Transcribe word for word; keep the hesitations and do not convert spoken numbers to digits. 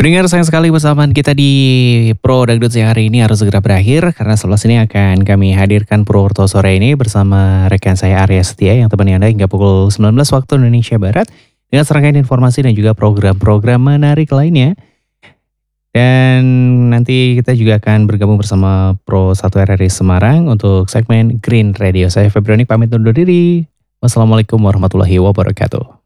Pendengar sayang sekali persamaan kita di Pro Dangdut siang hari ini harus segera berakhir karena sebelas ini akan kami hadirkan Purwokerto sore ini bersama rekan saya Arya Setia yang temani Anda hingga pukul sembilan belas waktu Indonesia Barat dengan serangkaian informasi dan juga program-program menarik lainnya. Dan nanti kita juga akan bergabung bersama Pro satu R R I Semarang untuk segmen Green Radio. Saya Febroni pamit undur diri. Wassalamualaikum warahmatullahi wabarakatuh.